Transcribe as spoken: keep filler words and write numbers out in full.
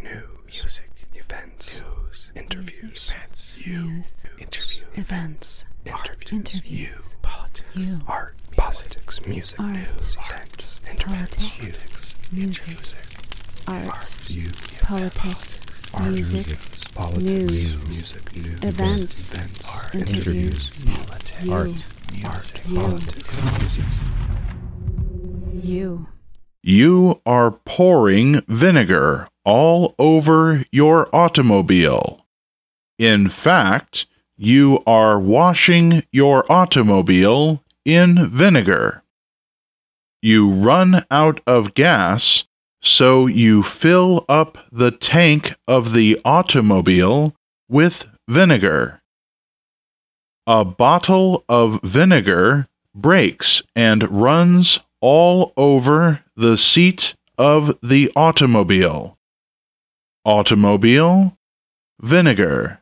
news, music, events, news, interviews, events, you, interview, events, interviews, interviews, you, politics, you, art, politics, music, art, news, events, interviews, you, music, art, you, politics, music, news, music, news, events, events, interviews, politics, art, music, politics, music, you. You are pouring vinegar all over your automobile. In fact, you are washing your automobile in vinegar. You run out of gas, so you fill up the tank of the automobile with vinegar. A bottle of vinegar breaks and runs all over the seat of the automobile. Automobile, vinegar.